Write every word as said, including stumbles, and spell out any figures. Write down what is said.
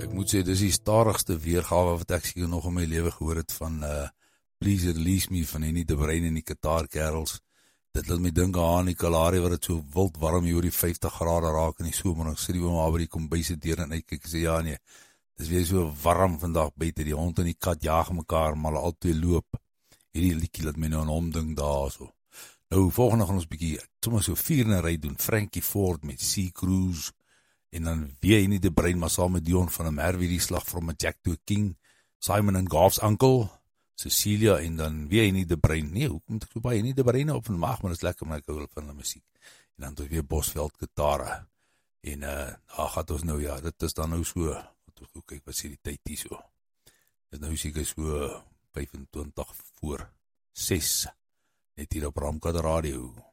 Ek moet sê, dis die stadigste weergawe wat ek seker nog in my lewe gehoor het van uh, Please Release Me van Henny de Bruin en die Qatar Kerels. Dit laat my dink aan die Kalahari wat het so wild warm hier oor die vyftig grade raak in die somer, en ek sit die oom maar by die kombuis deur en uitkyk, ek sê ja nee, dis weer so warm vandag buite, die hond en die kat jaag mekaar, maar hulle albei loop. Hierdie liedjie laat my nou aan hom dink daar so. Nou volgende gaan ons bietjie sommer so vier in 'n ry doen. Frankie Ford met Sea Cruise, en dan weer Henny de Bruin, maar saam met Dion van der Merwe, die slag from a Jack to a King, Simon and Garth's Uncle, Cecilia, en dan weer Henny de Bruin. Nee, hoekom moet ek so baie Henny de Bruin op en mag, maar dit is lekker, maar ek hou van die muziek. En dan toch weer Bosveld gitare. En uh, daar gaat ons nou, ja, dit is dan nou so, wat ons kyk, wat sê die tyd hier so. Dit nou sê ek so vyfentwintig voor ses, net hier op Ramkat Radio.